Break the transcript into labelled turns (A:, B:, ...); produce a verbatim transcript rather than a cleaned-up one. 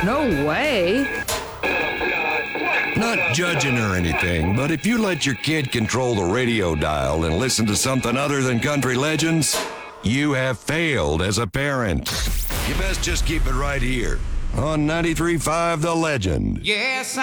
A: No way.
B: Not judging or anything, but if you let your kid control the radio dial and listen to something other than country legends, you have failed as a parent. You best just keep it right here on ninety-three point five The Legend.
C: Yes,